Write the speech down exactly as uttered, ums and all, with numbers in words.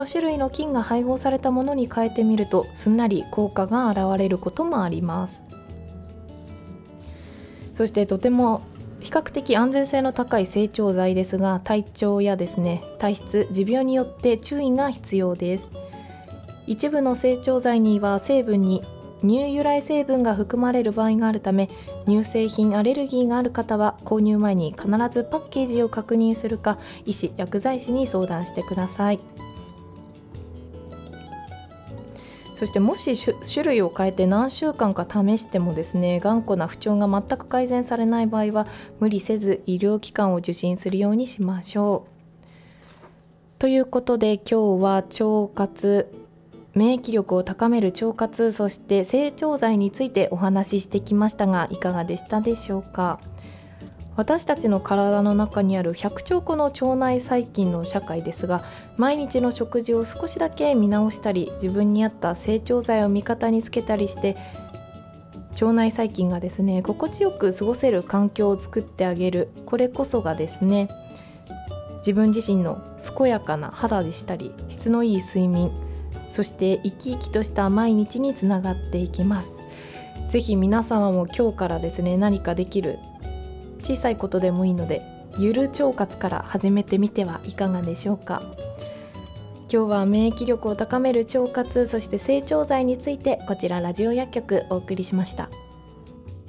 種類の菌が配合されたものに変えてみるとすんなり効果が現れることもあります。そしてとても比較的安全性の高い整腸剤ですが、体調やですね、体質、持病によって注意が必要です。一部の整腸剤には成分に乳由来成分が含まれる場合があるため、乳製品アレルギーがある方は購入前に必ずパッケージを確認するか、医師・薬剤師に相談してください。そしてもし種類を変えて何週間か試してもですね、頑固な不調が全く改善されない場合は無理せず医療機関を受診するようにしましょう。ということで今日は腸活、免疫力を高める腸活、そして整腸剤についてお話ししてきましたが、いかがでしたでしょうか。私たちの体の中にあるひゃくちょう個の腸内細菌の社会ですが、毎日の食事を少しだけ見直したり、自分に合った整腸剤を味方につけたりして、腸内細菌がですね、心地よく過ごせる環境を作ってあげる、これこそがですね、自分自身の健やかな肌でしたり、質のいい睡眠、そして生き生きとした毎日につながっていきます。ぜひ皆様も今日からですね、何かできる小さいことでもいいので、ゆる腸活から始めてみてはいかがでしょうか。今日は免疫力を高める腸活、そして整腸剤について、こちらラジオ薬局お送りしました。